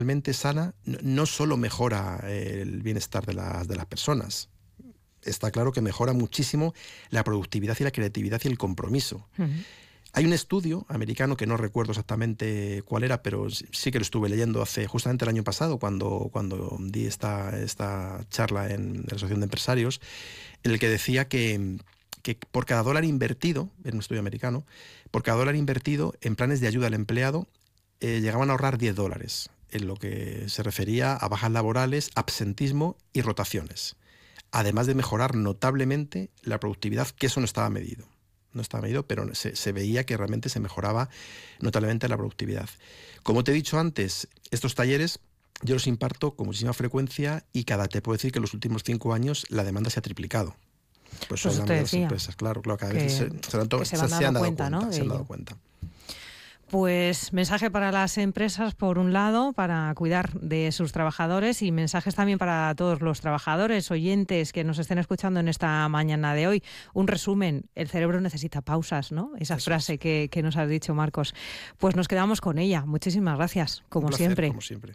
Realmente sana no solo mejora el bienestar de las personas. Está claro que mejora muchísimo la productividad y la creatividad y el compromiso. Uh-huh. Hay un estudio americano que no recuerdo exactamente cuál era, pero sí que lo estuve leyendo justamente el año pasado, cuando di esta charla en la Asociación de Empresarios, en el que decía que por cada dólar invertido, en un estudio americano, por cada dólar invertido en planes de ayuda al empleado, llegaban a ahorrar $10, en lo que se refería a bajas laborales, absentismo y rotaciones. Además de mejorar notablemente la productividad, que eso no estaba medido. No estaba medido, pero se veía que realmente se mejoraba notablemente la productividad. Como te he dicho antes, estos talleres yo los imparto con muchísima frecuencia y te puedo decir que en los últimos 5 años la demanda se ha triplicado. Pues eso te decía. Empresas, claro, cada vez se han dado cuenta, ¿no? Se han dado cuenta. Pues mensaje para las empresas, por un lado, para cuidar de sus trabajadores, y mensajes también para todos los trabajadores, oyentes que nos estén escuchando en esta mañana de hoy. Un resumen: el cerebro necesita pausas, ¿no? Esa frase que nos has dicho, Marcos. Pues nos quedamos con ella. Muchísimas gracias, como Un placer, siempre. Como siempre.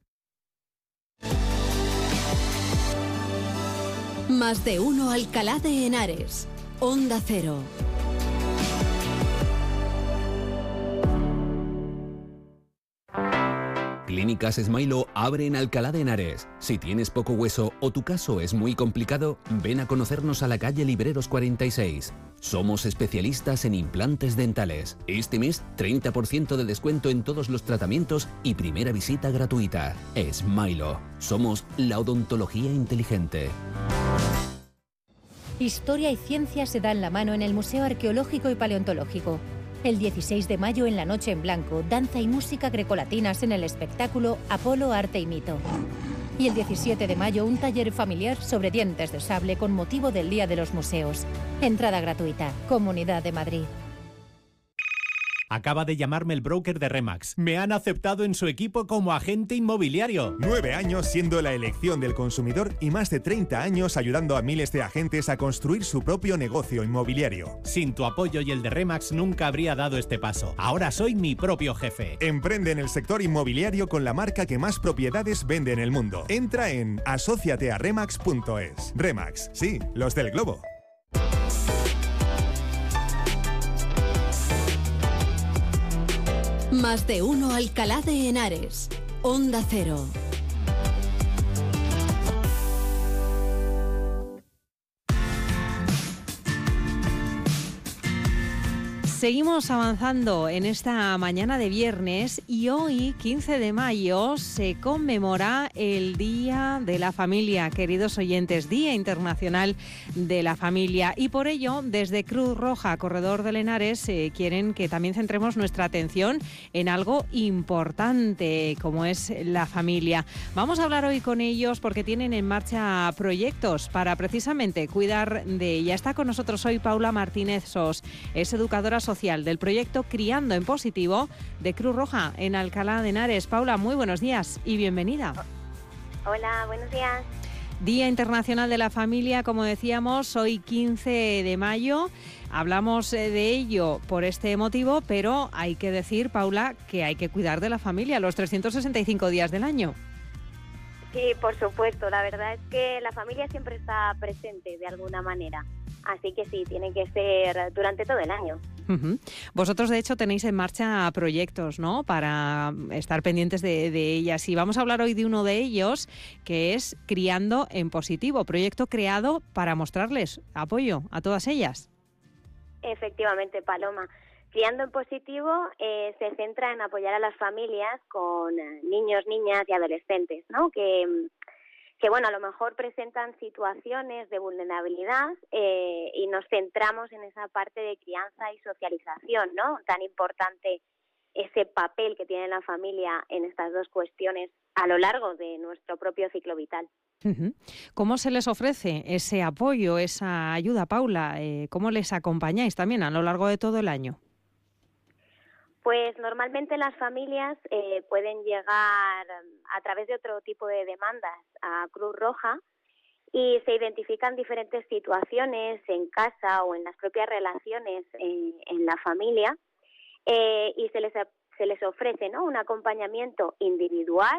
Más de uno Alcalá de Henares. Onda Cero. Clínicas Smailo abre en Alcalá de Henares. Si tienes poco hueso o tu caso es muy complicado, ven a conocernos a la calle Libreros 46. Somos especialistas en implantes dentales. Este mes, 30% de descuento en todos los tratamientos y primera visita gratuita. Smailo. Somos la odontología inteligente. Historia y ciencia se dan la mano en el Museo Arqueológico y Paleontológico. El 16 de mayo, en la Noche en Blanco, danza y música grecolatinas en el espectáculo Apolo, Arte y Mito. Y el 17 de mayo, un taller familiar sobre dientes de sable con motivo del Día de los Museos. Entrada gratuita. Comunidad de Madrid. Acaba de llamarme el broker de Remax. Me han aceptado en su equipo como agente inmobiliario. 9 años siendo la elección del consumidor y más de 30 años ayudando a miles de agentes a construir su propio negocio inmobiliario. Sin tu apoyo y el de Remax nunca habría dado este paso. Ahora soy mi propio jefe. Emprende en el sector inmobiliario con la marca que más propiedades vende en el mundo. Entra en asociatearemax.es. Remax, sí, los del globo. Más de uno Alcalá de Henares. Onda Cero. Seguimos avanzando en esta mañana de viernes y hoy, 15 de mayo, se conmemora el Día de la Familia, queridos oyentes, Día Internacional de la Familia. Y por ello, desde Cruz Roja, Corredor del Henares, quieren que también centremos nuestra atención en algo importante, como es la familia. Vamos a hablar hoy con ellos porque tienen en marcha proyectos para precisamente cuidar de ella. Está con nosotros hoy Paula Martínez Sos, es educadora social del proyecto Criando en Positivo de Cruz Roja en Alcalá de Henares. Paula, muy buenos días y bienvenida. Hola, buenos días. Día Internacional de la Familia, como decíamos, hoy 15 de mayo. Hablamos de ello por este motivo, pero hay que decir, Paula, que hay que cuidar de la familia los 365 días del año. Sí, por supuesto. La verdad es que la familia siempre está presente de alguna manera. Así que sí, tiene que ser durante todo el año. Uh-huh. Vosotros, de hecho, tenéis en marcha proyectos, ¿no?, para estar pendientes de ellas. Y vamos a hablar hoy de uno de ellos, que es Criando en Positivo, proyecto creado para mostrarles apoyo a todas ellas. Efectivamente, Paloma. Criando en Positivo se centra en apoyar a las familias con niños, niñas y adolescentes, ¿no?, que bueno, a lo mejor presentan situaciones de vulnerabilidad y nos centramos en esa parte de crianza y socialización, ¿no? Tan importante ese papel que tiene la familia en estas dos cuestiones a lo largo de nuestro propio ciclo vital. Uh-huh. ¿Cómo se les ofrece ese apoyo, esa ayuda, Paula? ¿Cómo les acompañáis también a lo largo de todo el año? Pues normalmente las familias pueden llegar a través de otro tipo de demandas a Cruz Roja y se identifican diferentes situaciones en casa o en las propias relaciones en la familia y se les ofrece, ¿no?, un acompañamiento individual